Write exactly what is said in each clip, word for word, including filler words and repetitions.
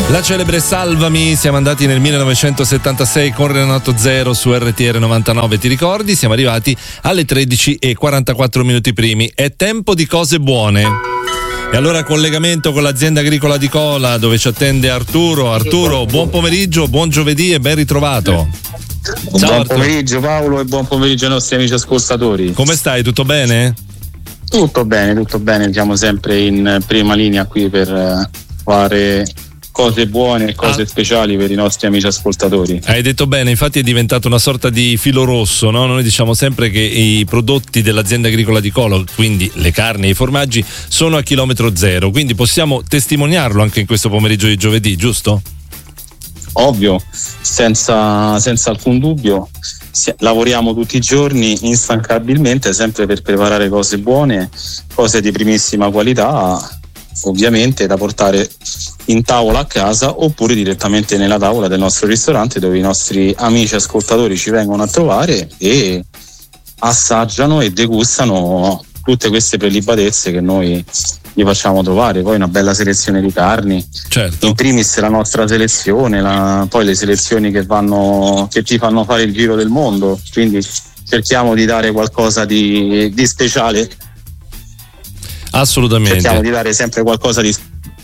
La celebre Salvami, siamo andati nel millenovecentosettantasei con Renato Zero su R T R novantanove, ti ricordi? Siamo arrivati alle tredici e quarantaquattro minuti primi. È tempo di cose buone. E allora collegamento con l'azienda agricola di Cola, dove ci attende Arturo. Arturo, buon pomeriggio, buon giovedì e ben ritrovato. Ciao, buon Arturo. Pomeriggio Paolo e buon pomeriggio ai nostri amici ascoltatori. Come stai? Tutto bene? Tutto bene, tutto bene. Siamo sempre in prima linea qui per fare cose buone e cose ah. speciali per i nostri amici ascoltatori. Hai detto bene, infatti è diventato una sorta di filo rosso, no? Noi diciamo sempre che i prodotti dell'azienda agricola di Cola, quindi le carni e i formaggi, sono a chilometro zero, quindi possiamo testimoniarlo anche in questo pomeriggio di giovedì, giusto? Ovvio, senza, senza alcun dubbio. Lavoriamo tutti i giorni instancabilmente sempre per preparare cose buone, cose di primissima qualità, ovviamente da portare in tavola a casa oppure direttamente nella tavola del nostro ristorante, dove i nostri amici ascoltatori ci vengono a trovare e assaggiano e degustano tutte queste prelibatezze che noi gli facciamo trovare. Poi una bella selezione di carni, certo. In primis la nostra selezione, la, poi le selezioni che vanno che ti fanno fare il giro del mondo, quindi cerchiamo di dare qualcosa di, di speciale. Assolutamente. Cerchiamo di dare sempre qualcosa di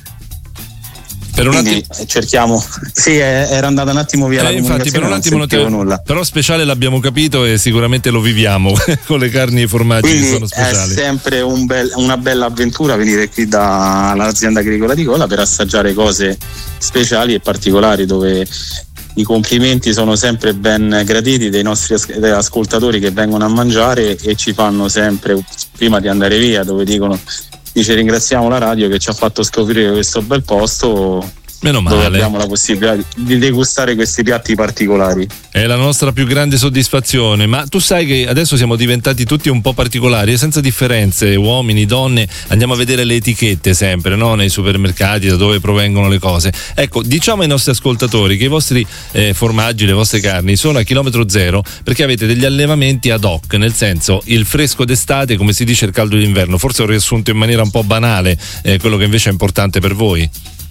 per un Quindi attimo cerchiamo. Sì, era andata un attimo via eh, la infatti per un attimo te... nulla. Però speciale l'abbiamo capito e sicuramente lo viviamo con le carni e i formaggi. Quindi che sono speciali. È sempre un bel, una bella avventura venire qui dall'azienda agricola di Cola per assaggiare cose speciali e particolari, dove i complimenti sono sempre ben graditi dei nostri ascoltatori che vengono a mangiare e ci fanno sempre, prima di andare via, dove dicono: dice, ringraziamo la radio che ci ha fatto scoprire questo bel posto. Meno male. Dove abbiamo la possibilità di degustare questi piatti particolari. È la nostra più grande soddisfazione. Ma tu sai che adesso siamo diventati tutti un po' particolari, senza differenze, uomini, donne, andiamo a vedere le etichette sempre, no? Nei supermercati, da dove provengono le cose. Ecco, diciamo ai nostri ascoltatori che i vostri eh, formaggi, le vostre carni sono a chilometro zero perché avete degli allevamenti ad hoc, nel senso il fresco d'estate, come si dice, il caldo d'inverno. Forse ho riassunto in maniera un po' banale eh, quello che invece è importante per voi.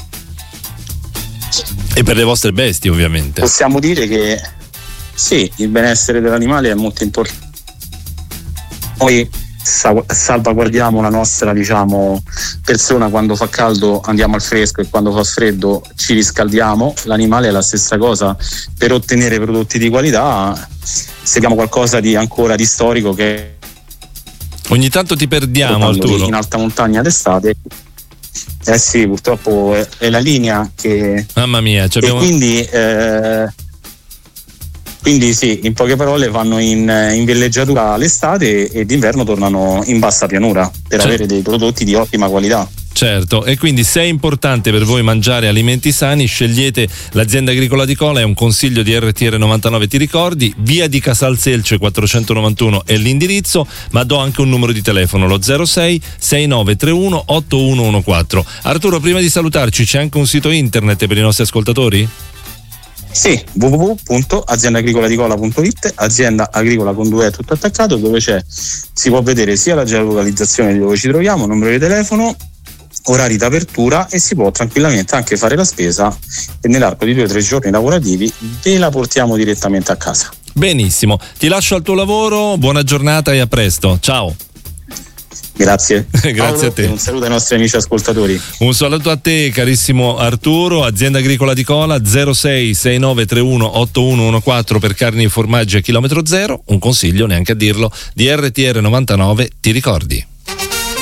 E per le vostre bestie, ovviamente. Possiamo dire che sì, il benessere dell'animale è molto importante. Noi salvaguardiamo la nostra, diciamo, persona. Quando fa caldo andiamo al fresco e quando fa freddo ci riscaldiamo. L'animale è la stessa cosa. Per ottenere prodotti di qualità seguiamo qualcosa di ancora di storico che ogni tanto ti perdiamo, Arturo. In alta montagna d'estate. Eh sì, purtroppo è, è la linea che. Mamma mia, ci abbiamo... E quindi, eh, quindi sì, in poche parole vanno in, in villeggiatura l'estate e d'inverno tornano in bassa pianura per certo. avere dei prodotti di ottima qualità. Certo, e quindi se è importante per voi mangiare alimenti sani, scegliete l'azienda agricola di Cola. È un consiglio di R T R novantanove, ti ricordi? Via di Casal Selce quattrocentonovantuno è l'indirizzo, ma do anche un numero di telefono, lo zero sei sei nove tre uno otto uno uno quattro. Arturo, prima di salutarci, c'è anche un sito internet per i nostri ascoltatori? Sì, w w w punto azienda agricola di cola punto it, azienda agricola con due è tutto attaccato, dove c'è, si può vedere sia la geolocalizzazione di dove ci troviamo, numero di telefono, orari d'apertura, e si può tranquillamente anche fare la spesa e nell'arco di due o tre giorni lavorativi ve la portiamo direttamente a casa. Benissimo, ti lascio al tuo lavoro, buona giornata e a presto, ciao. Grazie. Grazie Paolo, a te. Un saluto ai nostri amici ascoltatori. Un saluto a te, carissimo Arturo. Azienda agricola di Cola, zero sei sei nove tre uno otto uno uno quattro per carni e formaggi a chilometro zero. Un consiglio, neanche a dirlo, di R T R novantanove, ti ricordi?